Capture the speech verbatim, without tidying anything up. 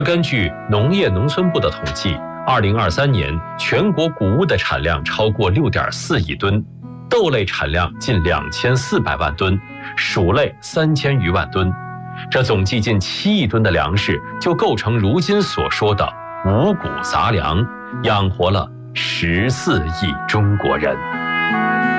根据农业农村部的统计，二零二三年全国谷物的产量超过六点四亿吨，豆类产量近两千四百万吨，薯类三千余万吨。这总计近七亿吨的粮食，就构成如今所说的五谷杂粮，养活了十四亿中国人。